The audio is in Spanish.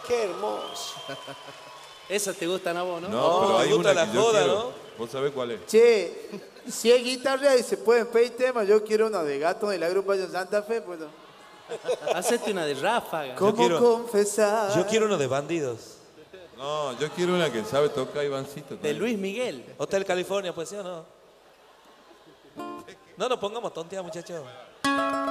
Qué hermoso. Esas te gustan a vos, ¿no? No, pero me hay gusta una la que yo joda, quiero. ¿no? ¿Vos sabés cuál es? Che, si hay guitarra y se pueden pedir temas, yo quiero una de Gato de la agrupación Santa Fe, pues. Hacete una de ráfaga. ¿Cómo quiero- confesar? Yo quiero uno de bandidos. No, yo quiero una que sabe tocar Ivancito. De Luis Miguel. Hotel California, pues sí o no. No nos pongamos tontear, muchachos.